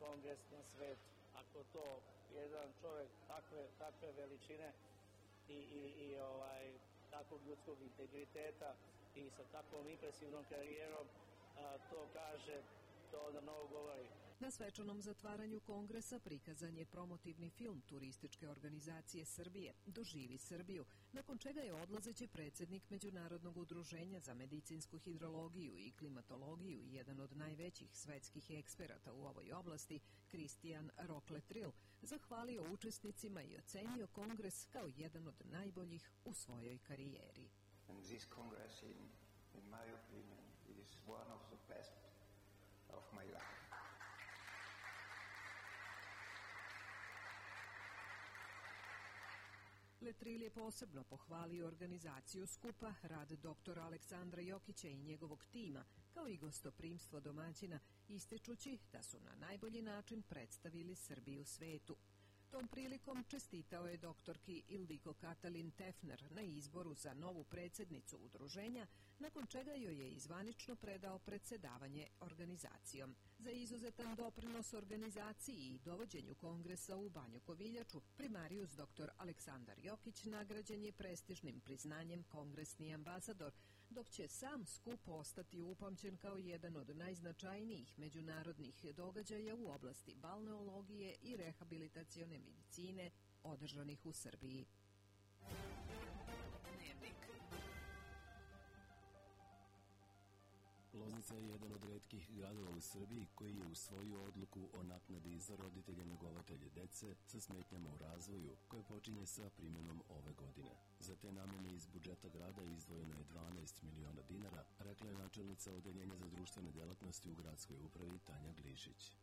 kongres na svetu. Ako to jedan čovjek takve veličine i takvog ljudskog integriteta i sa takvom impresivnom karijerom to kaže, to onda mnogo govori. Na svečanom zatvaranju kongresa prikazan je promotivni film turističke organizacije Srbije Doživi Srbiju, nakon čega je odlazeći predsjednik Međunarodnog udruženja za medicinsku hidrologiju i klimatologiju i jedan od najvećih svetskih eksperata u ovoj oblasti, Christian Rockle-Trill, zahvalio učesnicima i ocenio kongres kao jedan od najboljih u svojoj karijeri. And this congress, in my opinion, is one of the best of my life. Le-Trill je posebno pohvalio organizaciju skupa, rad doktora Aleksandra Jokića i njegovog tima, kao i gostoprimstvo domaćina, ističući da su na najbolji način predstavili Srbiju svetu. Tom prilikom čestitao je doktorki Ildiko Katalin Tefner na izboru za novu predsjednicu udruženja, nakon čega joj je zvanično predao predsjedavanje organizacijom. Za izuzetan doprinos organizaciji i dovođenju kongresa u Banju Koviljaču, primarijus dr. Aleksandar Jokić nagrađen je prestižnim priznanjem kongresni ambasador, dok će sam skup ostati upamćen kao jedan od najznačajnijih međunarodnih događaja u oblasti balneologije i rehabilitacione medicine održanih u Srbiji. Loznica je jedan od retkih gradova u Srbiji koji je usvojio odluku o naknadi za roditelje negovatelje dece sa smetnjama u razvoju, koje počinje sa primjenom ove godine. Za te namene iz budžeta grada izdvojeno je 12 miliona dinara, rekla je načelnica Odeljenja za društvene delatnosti u gradskoj upravi Tanja Glišić.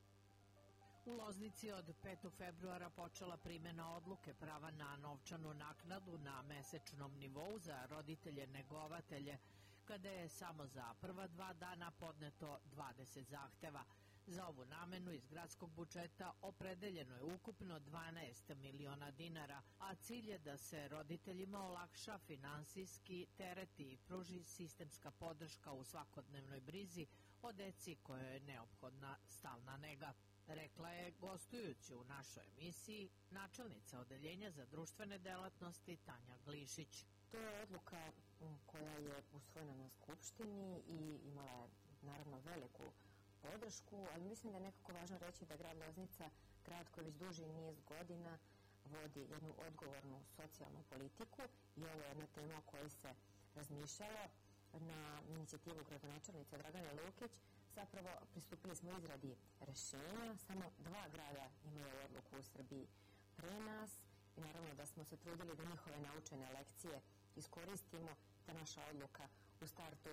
U Loznici od 5. februara počela primjena odluke prava na novčanu naknadu na mesečnom nivou za roditelje negovatelje, kada je samo za prva 2 dana podneto 20 zahteva. Za ovu namenu iz gradskog budžeta opredeljeno je ukupno 12 miliona dinara, a cilj je da se roditeljima olakša finansijski teret i pruži sistemska podrška u svakodnevnoj brizi o deci kojoj je neophodna stalna nega. Rekla je, gostujući u našoj emisiji, načelnica Odeljenja za društvene delatnosti Tanja Glišić. To je odluka koja je usvojena na Skupštini i imala je naravno veliku podršku, ali mislim da je nekako važno reći da grad Loznica, grad koji već duži niz godina vodi jednu odgovornu socijalnu politiku i ovo je jedna tema o kojoj se razmišljalo na inicijativu gradonačelnice Dragane Lukić. Zapravo pristupili smo izradi rešenja, samo 2 grada imaju odluku u Srbiji pre nas i naravno da smo se trudili da njihove naučene lekcije iskoristimo, da naša odluka u startu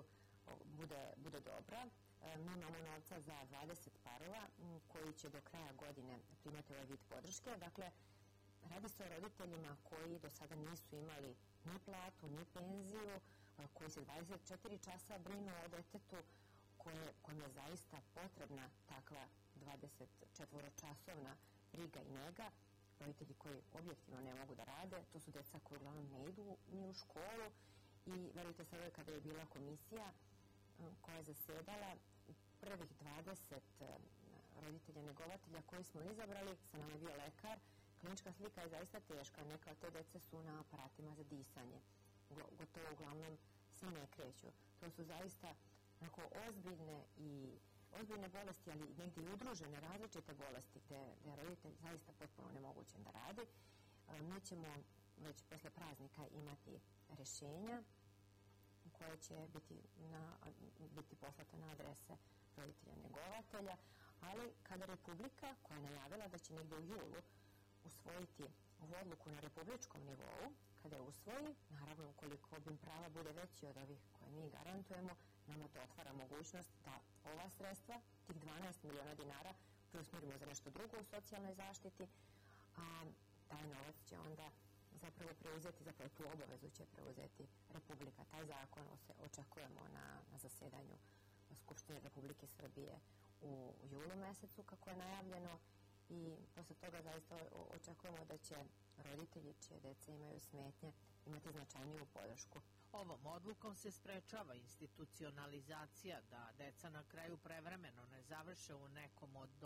bude dobra. Mi imamo novca za 20 parova koji će do kraja godine primati ovaj vid podrške. Dakle, radi se o roditeljima koji do sada nisu imali ni platu, ni penziju, koji se 24 časa brinu o detetu, kojim je zaista potrebna takva 24-časovna briga i nega. Roditelji koji objektivno ne mogu da rade, to su deca koji uglavnom ne idu ni u školu i verujte sada kada je bila komisija koja je zasedala, prvih 20 roditelja negovatelja koji smo izabrali, sa nama je bio lekar, klinička slika je zaista teška, neka od te dece su na aparatima za disanje, gotovo uglavnom se ne kreću. To su zaista ozbiljne bolesti, ali negdje i udružene različite bolesti gde je roditelj zaista potpuno nemogućen da radi. Mi ćemo već posle praznika imati rešenja koje će biti poslata na adrese roditelja negovatelja, ali kada Republika, koja je najavila da će negdje u julu usvojiti ovu odluku na republičkom nivou, kada je usvoji, naravno ukoliko obim prava bude veći od ovih koje mi garantujemo, nama to otvara mogućnost da ova sredstva, tih 12 miliona dinara, preusmjerimo za nešto drugo u socijalnoj zaštiti, a taj novac će onda zapravo tu obavezu će preuzeti Republika. Taj zakon očekujemo na zasedanju Skupštine Republike Srbije u julu mesecu, kako je najavljeno, i posle toga zaista očekujemo da će roditelji čije dece imaju smetnje imati značajniju podršku. Ovom odlukom se sprečava institucionalizacija da deca na kraju prevremeno ne završe u nekom od